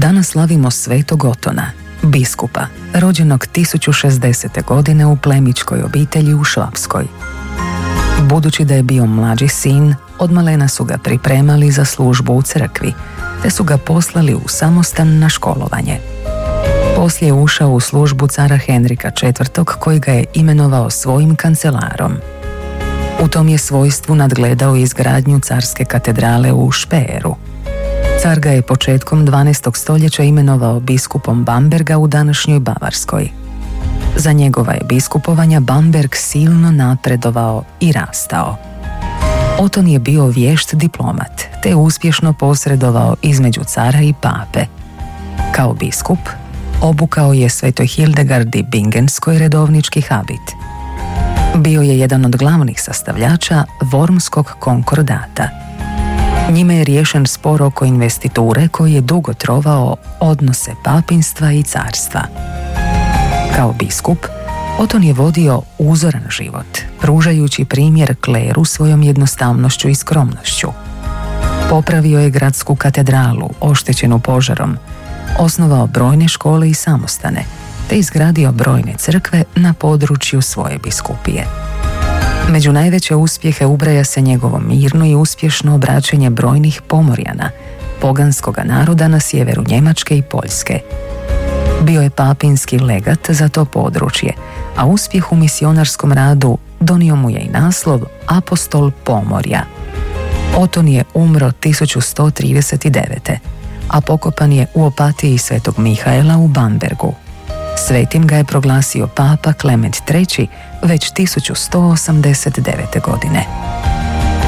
Danas slavimo Svetog Otona, biskupa, rođenog 1060. godine u plemićkoj obitelji u Švapskoj. Budući da je bio mlađi sin, odmalena su ga pripremali za službu u crkvi, te su ga poslali u samostan na školovanje. Poslije je ušao u službu cara Henrika IV. Koji ga je imenovao svojim kancelarom. U tom je svojstvu nadgledao izgradnju carske katedrale u Šperu. Car ga je početkom 12. stoljeća imenovao biskupom Bamberga u današnjoj Bavarskoj. Za njegova je biskupovanja Bamberg silno napredovao i rastao. Oton je bio vješt diplomat, te je uspješno posredovao između cara i pape. Kao biskup, obukao je svetoj Hildegardi Bingenskoj redovnički habit. Bio je jedan od glavnih sastavljača Wormskog konkordata. Njime je riješen spor oko investiture koji je dugo trovao odnose papinstva i carstva. Kao biskup, Oton je vodio uzoran život, pružajući primjer kleru svojom jednostavnošću i skromnošću. Popravio je gradsku katedralu, oštećenu požarom, osnovao brojne škole i samostane, te izgradio brojne crkve na području svoje biskupije. Među najveće uspjehe ubraja se njegovo mirno i uspješno obraćanje brojnih pomorjana, poganskoga naroda na sjeveru Njemačke i Poljske. Bio je papinski legat za to područje, a uspjeh u misionarskom radu donio mu je i naslov Apostol Pomorja. Oton je umro 1139. a pokopan je u Opatiji svetog Mihaela u Bambergu. Svetim ga je proglasio papa Klement III. već 1189. godine.